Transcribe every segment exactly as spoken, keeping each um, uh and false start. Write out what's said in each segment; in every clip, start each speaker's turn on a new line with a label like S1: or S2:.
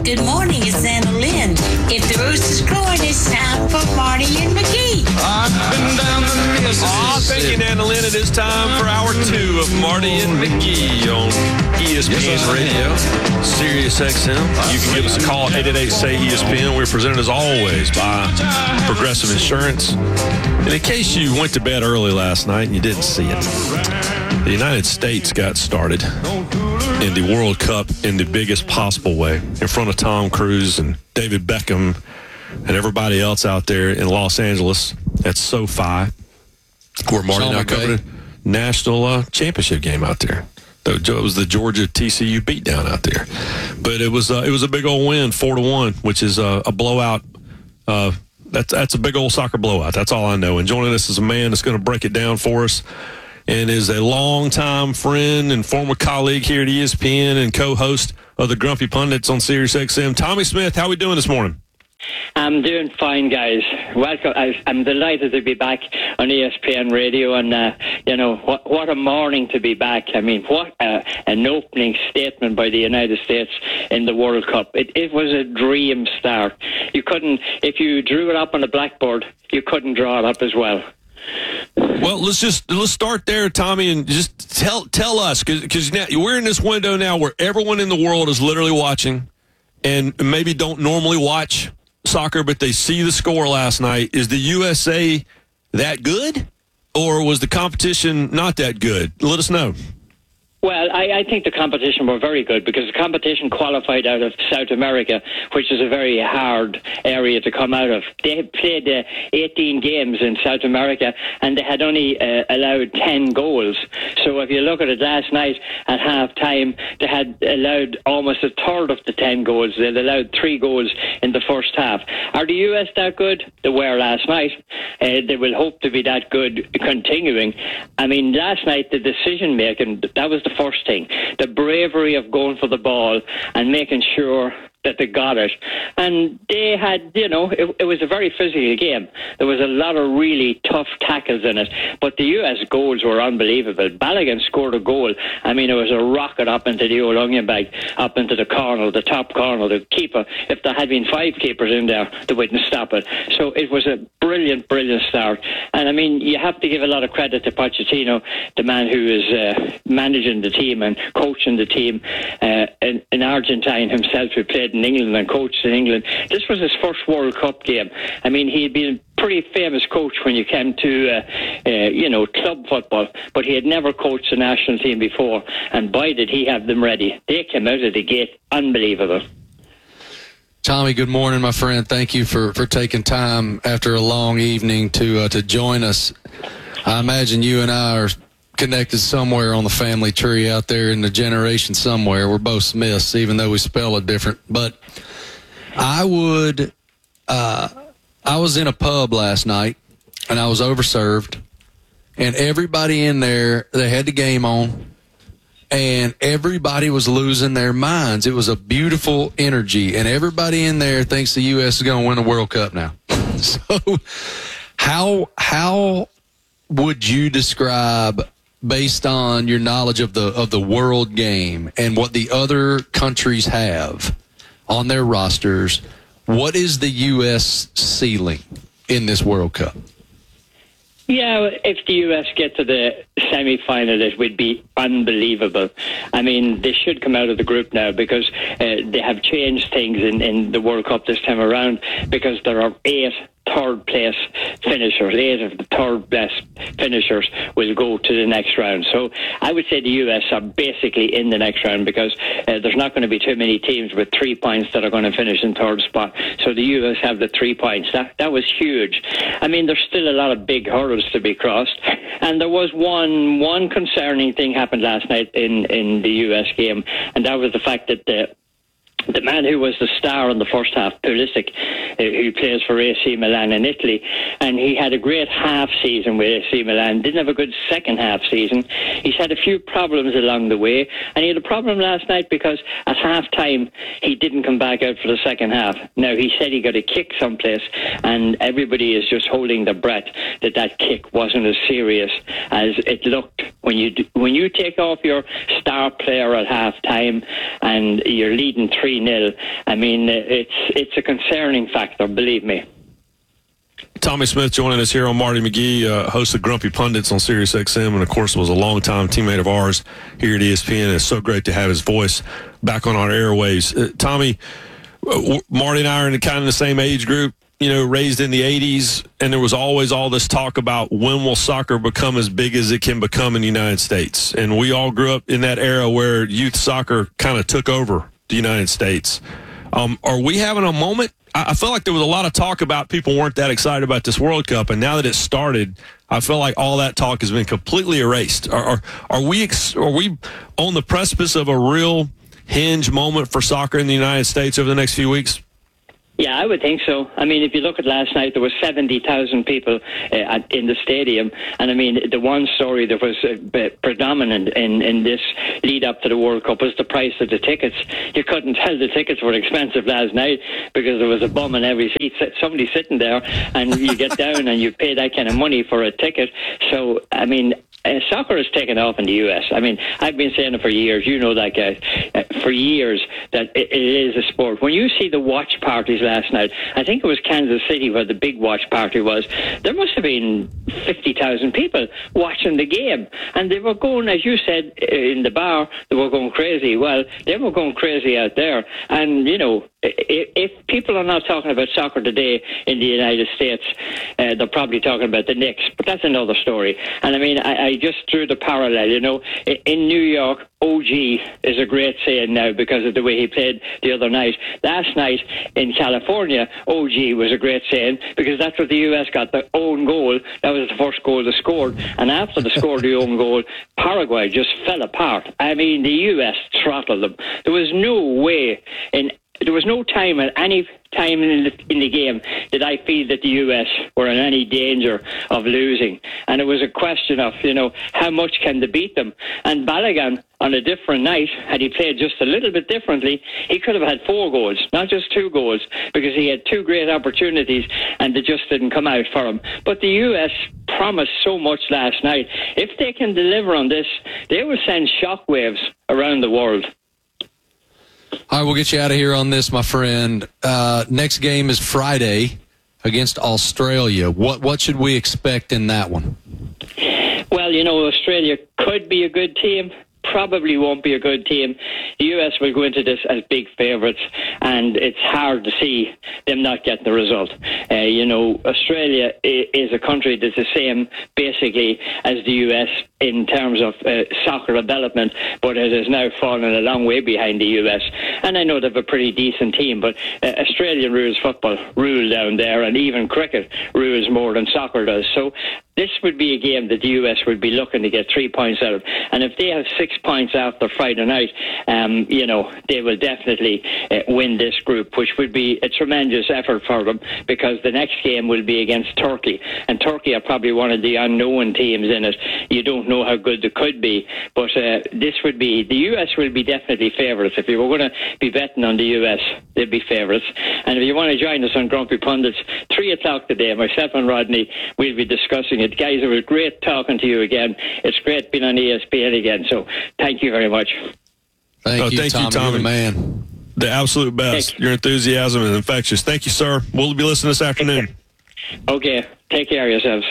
S1: Good morning, it's Anna Lynn. If the rooster's crowing, it's time for Marty and McGee.
S2: I've been down the Mississippi.
S3: Aw, thank you, Anna Lynn. It is time for hour two of Marty and McGee on E S P N yes, Radio, Sirius X M. You can give us a call at eight eight eight, S A Y, E S P N. We're presented, as always, by Progressive Insurance. And in case you went to bed early last night and you didn't see it, the United States got started in the World Cup in the biggest possible way, in front of Tom Cruise and David Beckham and everybody else out there in Los Angeles at SoFi, where Marty and I covered a national uh, championship game out there. It was the Georgia T C U beatdown out there, but it was uh, it was a big old win, four to one, which is uh, a blowout. Uh, that's that's a big old soccer blowout. That's all I know. And joining us is a man that's going to break it down for us, and is a longtime friend and former colleague here at E S P N and co-host of the Grumpy Pundits on Sirius X M. Tommy Smith, how are we doing this morning?
S4: I'm doing fine, guys. Welcome. I'm delighted to be back on E S P N Radio, and uh, you know what? What a morning to be back. I mean, what a, an opening statement by the United States in the World Cup. It, it was a dream start. You couldn't, if you drew it up on a blackboard, you couldn't draw it up as well.
S3: Well, let's just let's start there, Tommy, and just tell tell us, because we're in this window now where everyone in the world is literally watching, and maybe don't normally watch soccer, but they see the score last night. Is the U S A that good, or was the competition not that good? Let us know.
S4: Well, I, I think the competition were very good, because the competition qualified out of South America, which is a very hard area to come out of. They played uh, eighteen games in South America, and they had only uh, allowed ten goals. So if you look at it last night at half-time, they had allowed almost a third of the ten goals. They allowed three goals in the first half. Are the U S that good? They were last night. Uh, they will hope to be that good continuing. I mean, last night, the decision-making, that was the first thing. The bravery of going for the ball and making sure that they got it. And they had, you know, it, it was a very physical game. There was a lot of really tough tackles in it. But the U S goals were unbelievable. Balogun scored a goal. I mean, it was a rocket up into the old onion bag, up into the corner, the top corner, the keeper. If there had been five keepers in there, they wouldn't stop it. So it was a brilliant, brilliant start. And, I mean, you have to give a lot of credit to Pochettino, the man who is uh, managing the team and coaching the team. Uh, an, an Argentine himself who played in England and coached in England. This was his first World Cup game. I mean, he had been a pretty famous coach when you came to, uh, uh, you know, club football, but he had never coached the national team before, and boy, did he have them ready. They came out of the gate unbelievable.
S5: Tommy, good morning, my friend. Thank you for, for taking time after a long evening to uh, to join us. I imagine you and I are connected somewhere on the family tree out there in the generation somewhere. We're both Smiths, even though we spell it different. But I would, uh, I was in a pub last night, and I was overserved, and everybody in there, they had the game on, and everybody was losing their minds. It was a beautiful energy, and everybody in there thinks the U S is going to win the World Cup now. So how how would you describe, based on your knowledge of the of the world game and what the other countries have on their rosters, what is the U S ceiling in this World Cup?
S4: Yeah, if the U S get to the semi-final, it would be unbelievable. I mean, they should come out of the group now, because uh, they have changed things in, in the World Cup this time around, because there are eight third place finishers. Eight of the third best finishers will go to the next round. So I would say the U S are basically in the next round, because uh, there's not going to be too many teams with three points that are going to finish in third spot. So the U S have the three points. That that was huge. I mean, there's still a lot of big hurdles to be crossed. And there was one one concerning thing happened last night in, in the U S game, and that was the fact that the The man who was the star in the first half, Pulisic, uh, who plays for A C Milan in Italy, and he had a great half season with A C Milan, didn't have a good second half season. He's had a few problems along the way, and he had a problem last night because at half time he didn't come back out for the second half. Now, he said he got a kick someplace, and everybody is just holding their breath that that kick wasn't as serious as it looked. When you do, when you take off your star player at half time and you're leading three three nil. I mean, it's it's a concerning factor, believe me.
S3: Tommy Smith joining us here on Marty McGee, uh, host of Grumpy Pundits on Sirius X M, and of course was a longtime teammate of ours here at E S P N. It's so great to have his voice back on our airwaves. Uh, Tommy, uh, Marty and I are in kind of the same age group, you know, raised in the eighties, and there was always all this talk about when will soccer become as big as it can become in the United States. And we all grew up in that era where youth soccer kind of took over the United States. Um, are we having a moment? I feel like there was a lot of talk about people weren't that excited about this World Cup, and now that it's started, I feel like all that talk has been completely erased. Are, are, are we ex- are we on the precipice of a real hinge moment for soccer in the United States over the next few weeks?
S4: Yeah, I would think so. I mean, if you look at last night, there were seventy thousand people uh, in the stadium. And, I mean, the one story that was uh, predominant in, in this lead-up to the World Cup was the price of the tickets. You couldn't tell the tickets were expensive last night because there was a bum in every seat, somebody sitting there, and you get down and you pay that kind of money for a ticket. So, I mean, Uh, soccer has taken off in the U S. I mean, I've been saying it for years. You know, like uh, uh, for years that it, it is a sport. When you see the watch parties last night, I think it was Kansas City where the big watch party was. There must have been fifty thousand people watching the game, and they were going, as you said, in the bar. They were going crazy. Well, they were going crazy out there, and you know. If people are not talking about soccer today in the United States, uh, they're probably talking about the Knicks, but that's another story. And I mean, I, I just drew the parallel, you know. In New York, O G is a great saying now because of the way he played the other night. Last night in California, O G was a great saying because that's what the U S got, the own goal. That was the first goal they scored. And after they scored the own goal, Paraguay just fell apart. I mean, the U S throttled them. There was no way in There was no time at any time in the, in the game did I feel that the U S were in any danger of losing. And it was a question of, you know, how much can they beat them? And Balogun, on a different night, had he played just a little bit differently, he could have had four goals, not just two goals, because he had two great opportunities and they just didn't come out for him. But the U S promised so much last night. If they can deliver on this, they will send shockwaves around the world.
S5: All right, we'll get you out of here on this, my friend. Uh, next game is Friday against Australia. What what should we expect in that one?
S4: Well, you know, Australia could be a good team. Probably won't be a good team. The U S will go into this as big favourites, and it's hard to see them not getting the result. Uh, you know, Australia is a country that's the same, basically, as the U S in terms of uh, soccer development, but it has now fallen a long way behind the U S. And I know they have a pretty decent team, but uh, Australian rules football rule down there, and even cricket rules more than soccer does. So this would be a game that the U S would be looking to get three points out of. And if they have six points after Friday night, um, you know, they will definitely uh, win this group, which would be a tremendous effort for them because the next game will be against Turkey. And Turkey are probably one of the unknown teams in it. You don't know how good they could be. But uh, this would be, the U S will be definitely favourites. If you were going to be betting on the U S, they'd be favourites. And if you want to join us on Grumpy Pundits, three o'clock today, myself and Rodney will be discussing it. Guys, it was great talking to you again. It's great being on E S P N again. So thank you very much.
S5: Thank
S3: oh,
S5: you,
S3: thank
S5: Tommy.
S3: you, Tommy.
S5: You're the man.
S3: The absolute best.
S4: Thanks.
S3: Your enthusiasm is infectious. Thank you, sir. We'll be listening this afternoon.
S4: Okay. Take care of yourselves.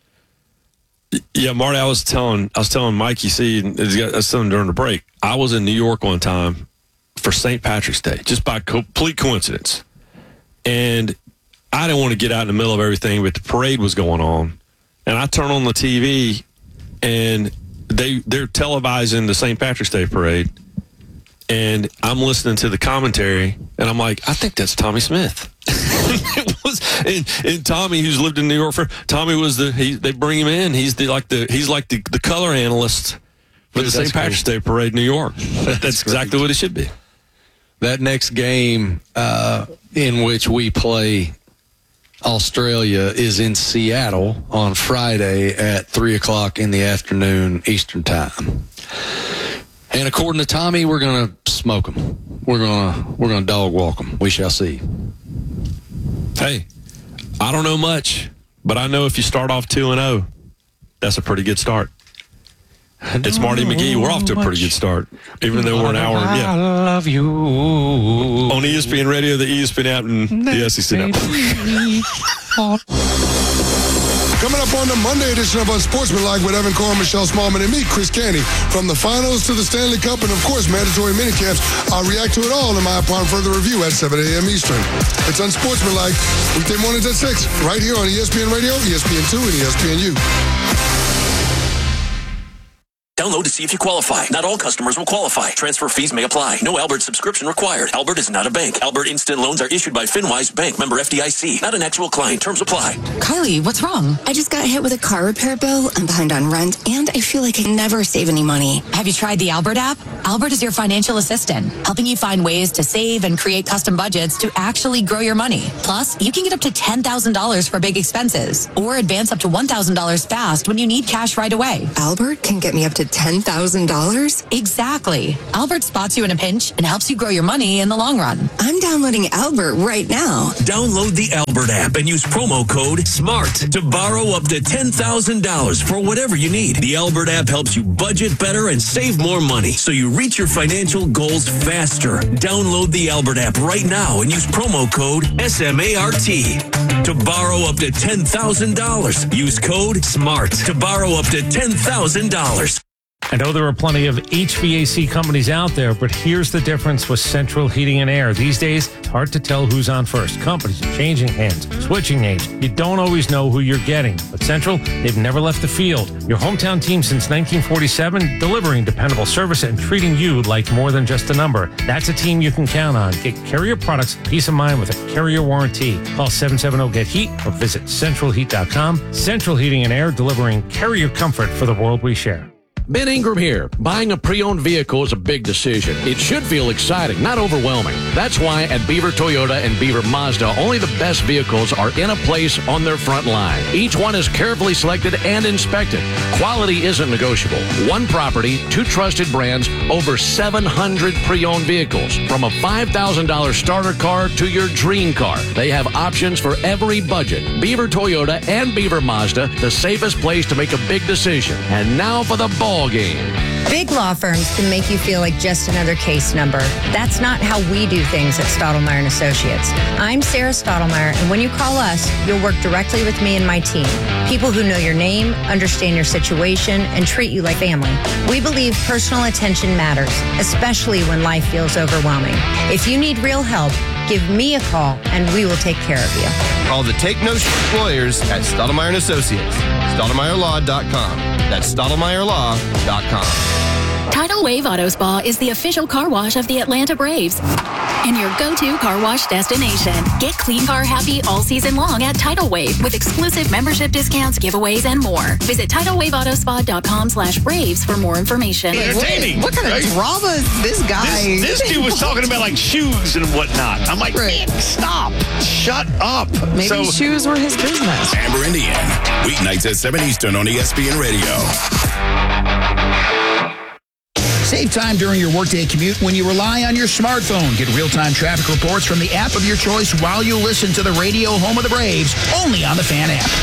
S3: Yeah, Marty, I was telling I was telling Mike, you see, I was telling him during the break, I was in New York one time for Saint Patrick's Day, just by complete coincidence. And I didn't want to get out in the middle of everything, but the parade was going on. And I turn on the T V, and they, they're televising the Saint Patrick's Day parade. And I'm listening to the commentary, and I'm like, I think that's Tommy Smith. It was, and, and Tommy, who's lived in New York for, Tommy was the, he, they bring him in. He's the, like the, he's like the, the color analyst for the Saint Patrick's Day parade in New York. That's, that's exactly what it should be.
S5: That next game uh, in which we play Australia is in Seattle on Friday at three o'clock in the afternoon Eastern time. And according to Tommy, we're going to smoke them. We're going to we're going to dog walk them. We shall see.
S3: Hey, I don't know much, but I know if you start off two and oh, that's a pretty good start. It's Marty McGee. We're off to a pretty good start, even though we're an hour. Yeah.
S2: I love you.
S3: On E S P N Radio, the E S P N app, and the S E C Network.
S6: Coming up on the Monday edition of Unsportsmanlike with Evan Cohen, Michelle Smallman, and me, Chris Canty. From the finals to the Stanley Cup and, of course, mandatory minicamps, I'll react to it all in my upon further review at seven a.m. Eastern. It's Unsportsmanlike, weekday mornings at six, right here on E S P N Radio, E S P N two, and E S P N U.
S7: Download to see if you qualify. Not all customers will qualify. Transfer fees may apply. No Albert subscription required. Albert is not a bank. Albert Instant Loans are issued by FinWise Bank, member F D I C. Not an actual client. Terms apply.
S8: Kylie, what's wrong? I just got hit with a car repair bill. I'm behind on rent, and I feel like I never save any money.
S9: Have you tried the Albert app? Albert is your financial assistant, helping you find ways to save and create custom budgets to actually grow your money. Plus, you can get up to ten thousand dollars for big expenses, or advance up to one thousand dollars fast when you need cash right away.
S8: Albert can get me up to ten thousand dollars?
S9: Exactly. Albert spots you in a pinch and helps you grow your money in the long run.
S8: I'm downloading Albert right now.
S7: Download the Albert app and use promo code SMART to borrow up to ten thousand dollars for whatever you need. The Albert app helps you budget better and save more money so you reach your financial goals faster. Download the Albert app right now and use promo code SMART to borrow up to ten thousand dollars. Use code SMART to borrow up to ten thousand dollars.
S2: I know there are plenty of H V A C companies out there, but here's the difference with Central Heating and Air. These days, it's hard to tell who's on first. Companies are changing hands, switching names. You don't always know who you're getting. But Central, they've never left the field. Your hometown team since nineteen forty-seven, delivering dependable service and treating you like more than just a number. That's a team you can count on. Get Carrier products, peace of mind with a Carrier warranty. Call seven seven zero, get heat or visit central heat dot com. Central Heating and Air, delivering Carrier comfort for the world we share.
S10: Ben Ingram here. Buying a pre-owned vehicle is a big decision. It should feel exciting, not overwhelming. That's why at Beaver Toyota and Beaver Mazda, only the best vehicles are in a place on their front line. Each one is carefully selected and inspected. Quality isn't negotiable. One property, two trusted brands, over seven hundred pre-owned vehicles. From a five thousand dollars starter car to your dream car. They have options for every budget. Beaver Toyota and Beaver Mazda, the safest place to make a big decision. And now for the ball game.
S11: Big law firms can make you feel like just another case number. That's not how we do things at Stottlemyre and Associates. I'm Sarah Stottlemyre, and when you call us, you'll work directly with me and my team. People who know your name, understand your situation, and treat you like family. We believe personal attention matters, especially when life feels overwhelming. If you need real help, give me a call, and we will take care of you.
S12: Call the Take No Shit Lawyers at Stottlemyre and Associates. Stottlemyre Law dot com. That's Stottlemyre Law dot com.
S13: Tidal Wave Auto Spa is the official car wash of the Atlanta Braves and your go-to car wash destination. Get clean car happy all season long at Tidal Wave with exclusive membership discounts, giveaways, and more. Visit tidal wave auto spa dot com slash braves for more information.
S14: Entertaining.
S15: What, what kind
S14: right?
S15: of drama is this guy?
S14: This, this dude was talking about like shoes and whatnot. I'm like,
S15: right.
S14: man, stop. Shut up.
S15: Maybe
S14: so,
S15: shoes were his business.
S16: Amber Indian. Weeknights at seven Eastern on E S P N Radio.
S17: Save time during your workday commute when you rely on your smartphone. Get real-time traffic reports from the app of your choice while you listen to the radio home of the Braves, only on the Fan app.